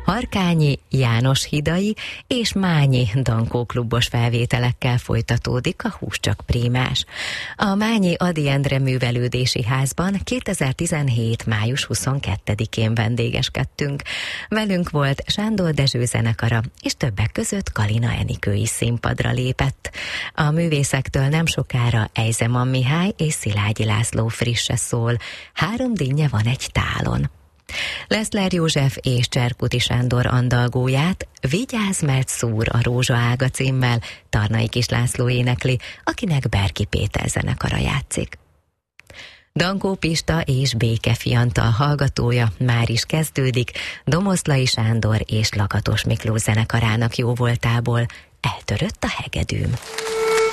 Harkányi, János Hidai és Mányi Dankó klubos felvételekkel folytatódik a Húscsak Prímás. A Mányi Ady Endre Művelődési Házban 2017. május 22-én vendégeskedtünk. Velünk volt Sándor Dezső zenekara, és többek között Kalina Enikő is színpadra lépett. A művészektől nem sokára Ejzeman Mihály és Szilágyi László frisse szól. 3 dinnye van egy tálon. Leszler József és Cserkuti Sándor andalgóját Vigyázz, mert szúr a rózsaága címmel Tarnai Kis László énekli, akinek Berki Péter zenekara játszik. Dankó Pista és Béke Fiantal hallgatója már is kezdődik Domoszlai Sándor és Lakatos Miklós zenekarának jóvoltából. Eltörött a hegedűm.